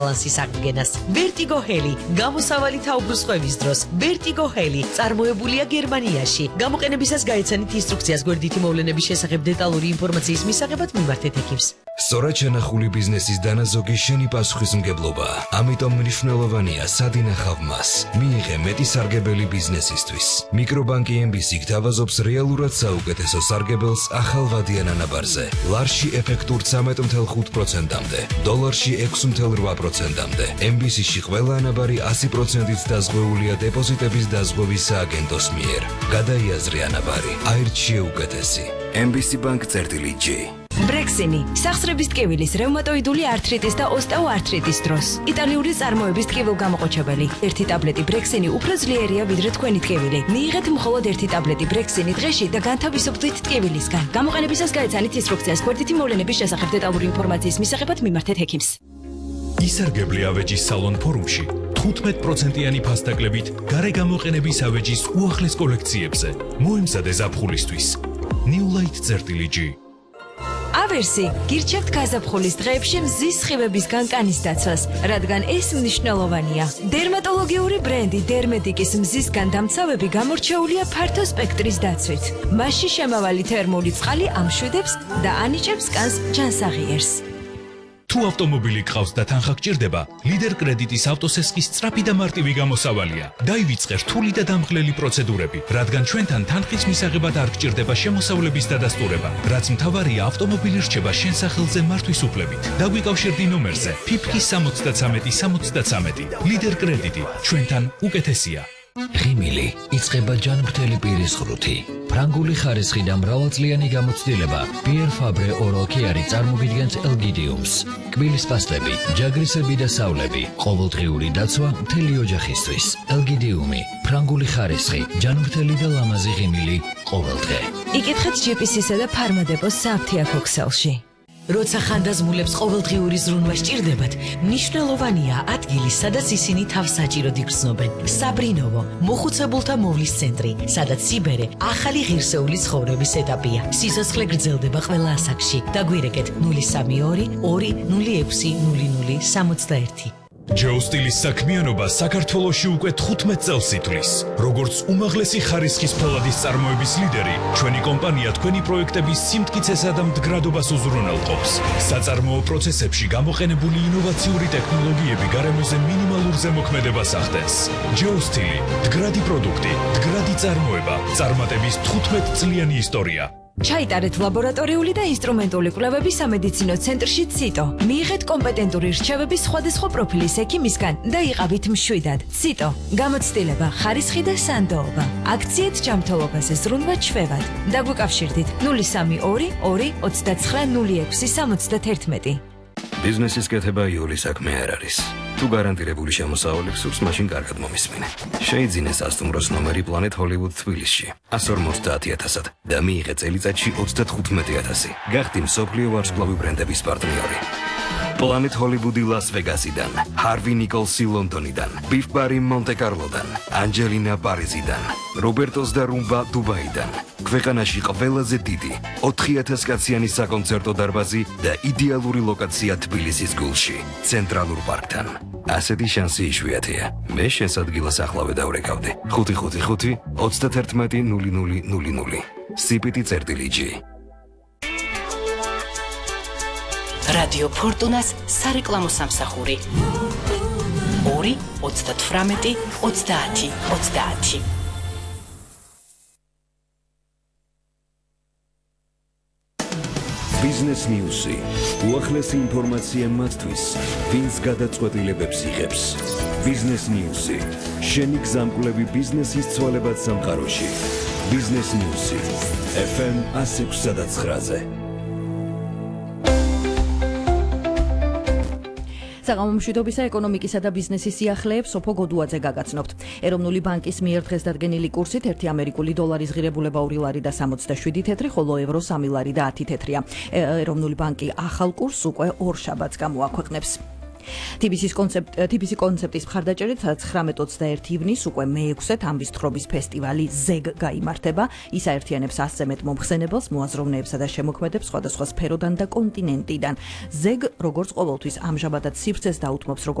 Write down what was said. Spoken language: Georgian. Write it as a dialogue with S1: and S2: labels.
S1: ბალანსის აღდგენას. Vertigo Heli გამოსავალი თაუბრუსხვევის დროს. Vertigo Heli წარმოებულია გერმანიაში. გამოყენებისას გაეცანით ინსტრუქციას გვერდითი მოვლენების შესახებ დეტალური ინფორმაციის მისაღებად მიმართეთ ექიმს.
S2: სწორად შენახული ბიზნესის დანაზოგი შენი პასუხისმგებლობა. ამიტომ მნიშვნელოვანია სად ინახავ მას. მიიღე მეტი სარგებელი ბიზნესისთვის. მიკრობანკი MBC გთავაზობს რეალურად საუკეთესო სარგებელს ახალ ვადიან ანაბარზე. ლარში ეფექტურ 13.5%-მდე, დოლარში 6.8%-მდე. MBC-ში ყველა ანაბარი 100%-ით დაზღვეულია დეპოზიტების დაზღვევის სააგენტოს მიერ. გადაიაზრე ანაბარი, აირჩიე უკეთესი. MBC Bank-G.
S3: ბრექსინი სახსრების ტკივილის, რევმატოიდული ართრიტის და ოსტეოართრიტის დროს. იტალიური წარმოების ტკივილგამოყოჩებელი. ერთი ტაბლეტი ბრექსინი უფრო ძლიერია ვიდრე თქვენი ტკივილი. მიიღეთ მხოლოდ ერთი ტაბლეტი ბრექსინი დღეში და განთავისუფლდით ტკივილისგან. გამოყენებისას გაეცანით ინსტრუქციას გვერდითი მოვლენების შესახებ დეტალური ინფორმაციის მისაღებად მიმართეთ ექიმს.
S4: ისარგებლე ავეჯის სალონ ფორუმში 15%-იანი ფასდაკლებით გარე გამოყენების ავეჯის უახლეს კოლექციებზე. მოემზადე ზაფხულისთვის. New Light-G.
S3: ავერსი გირჩევთ გაზაფხულის დღეებში მზის სხივებისგან კანის დაცვას, რადგან ეს მნიშვნელოვანია. დერმატოლოგიური ბრენდი დერმედიკის მზისგან დამცავები გამორჩეულია ფართო სპექტრის დაცვით. მასში შემავალი თერმული წყალი ამშვიდებს და ანიჭებს კანს ჯანსაღიერს.
S4: თუ ავტომობილი გყავს და თანხა გჭირდება, ლიდერ კრედიტის ავტოსესხის სწრაფი და მარტივი გამოსავალია. დაივიწყე რთული და დამხლელი პროცედურები, რადგან ჩვენთან თანხის მისაღებად არ გჭირდება შემოსავლების დადასტურება, რაც მთავარია ავტომობილი რჩება შენ სახელზე მართვის უფლებით. დაგვიკავშირდი ნომერზე ფიფქი 73-73. ლიდერ კრედიტი ჩვენთან უკეთესია.
S5: ღიმილი იწყება ჯანმრთელი პირის ხრუთი. ფრანგული ხარისხი და მრავალწლიანი გამოცდილება Pierre Fabre Oral Care წარმოგიდგენს ელგიდიუმს. კბილის პასტები, ჯაგრისები და სავლები, ყოველდღიური დაცვა მთელი ოჯახისთვის. ელგიდიუმი, ფრანგული ხარისხი, ჯანმრთელი და ლამაზი ღიმილი ყოველდღე.
S3: იკითხეთ GPC-სა და ფარმადეპოს საფთიაქო ქსელში.
S1: როცა ხანდაზმულებს ყოველდღიური ზრუნვა სჭირდებათ, მნიშვნელოვანია ადგილი, სადაც ისინი თავს საჭიროდ იგრძნობენ. საბრინოვო, მოხუცებულთა მოვლის центრი, სადაც სიბერე ახალი ღირსეული ცხოვრების ეტაპია. სიცოცხლე გრძელდება ყველა ასაკში. დაგვირეკეთ 032 206 0061.
S4: ჯო სტილის საქმიანობა საქართველოში უკვე 15 წელს ითვლის. როგორც უმაღლესი ხარისხის ფოლადის წარმოების ლიდერი, ჩვენი კომპანია თქვენი პროექტების სიმტკიცესა და მდგრადობას უზრუნველყოფს. საწარმოო პროცესებში გამოყენებული ინოვაციური ტექნოლოგიები გარემოზე მინიმალურ ზემოქმედებას ახდენს. ჯო სტილი, მდგრადი პროდუქტი, მდგრადი წარმოება, წარმატების 15 წლიანი ისტორია.
S3: ჩაიტარეთ ლაბორატორიული და ინსტრუმენტული კვლევები სამედიცინო ცენტრში ციტო. მიიღეთ კომპეტენტური რჩევები სხვადასხვა პროფილის ექიმისგან და იყავით მშვიდად. ციტო, გამოცდილება, ხარისხი და სანდოობა. აქციეთ ჯანმრთელობაზე ზრუნვა ჩვევად. დაგვიკავშირდით 032 229 0671.
S2: ბიზნესის კეთება იული საქმე არ არის. თუ გარანტირებული შემოსავალი გსურს, მაშინ კარგად მომისმინე. შეიძინე სასტუმროს ნომერი Planet Hollywood თბილისში 150,000-ად და მიიღე წელიწადში 35,000. გახდი მსოფლიო ვარსკვლავი ბრენდების პარტნიორი. Planet Hollywood-ი ლას-ვეგასიდან, Harvey Nicholsი ლონდონიდან, Biff Barry მონტე-კარლოდან, Angelina პარიზიდან, Robertos და Rumba დუბაიდან. ქვეყანაში ყველაზე დიდი 4,000 კაციანი საკონცერტო დარბაზი და იდეალური ლოკაცია თბილისის გულში, ცენტრალურ პარკთან. ასეთი შანსი იშვიათია. მე შენს ადგილას ახლავე დავრეკავდი. 555 31 0000. CPT-G.
S6: რადიო ფორტუნას სარეკლამო სამსახური 2 38 30 30.
S7: Business News-ი უახლესი ინფორმაცია მათთვის, ვინც გადაწყვეტილებებს იღებს. Business News-ი შენი გზამკვლევი ბიზნესის ცვალებად სამყაროში. Business News-ი FM 106.9-ზე.
S8: საღამომშვიდობისა ეკონომიკისა და ბიზნესის სიახლეებს სოფო გოდუაძე გაგაცნობთ. ეროვნული ბანკის მიერ დღეს დადგენილი კურსით 1 ამერიკული დოლარის ღირებულება 2 ლარი და 67 თეთრი, ხოლო ევრო 3 ლარი და 10 თეთრია. ეროვნული ბანკი ახალ კურსს უკვე ორ შაბათს გამოაქვეყნებს. TBC კონცეპტის მხარდაჭერით 19-21 ივნის უკვე მე-6 თამბის თხრობის ფესტივალი ZEG გაიმართება. ის აერთიანებს 100-ზე მეტ მომხსენებელს, მოაზროვნეებსა და შემოქმედებს სხვადასხვა სფეროდან და კონტინენტიდან. ZEG როგორც ყოველთვის ამჟამადაც სივრცეს დაუთმობს